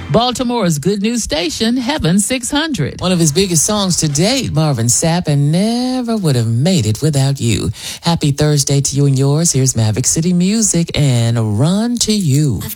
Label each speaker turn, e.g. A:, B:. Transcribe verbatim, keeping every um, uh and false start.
A: Baltimore's good news station, Heaven six hundred.
B: One of his biggest songs to date, Marvin Sapp, and Never Would Have Made It Without You. Happy Thursday to you and yours. Here's Maverick City Music and Run to You.
C: I've